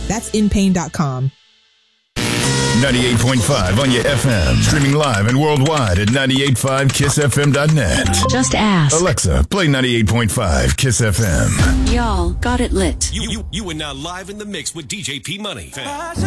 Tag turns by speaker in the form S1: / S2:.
S1: That's inpain.com.
S2: 98.5 on your FM. Streaming live and worldwide at 98.5kissfm.net.
S3: Just ask.
S2: Alexa, play 98.5 Kiss FM.
S3: Y'all got it lit.
S4: You are now live in the mix with DJ P Money.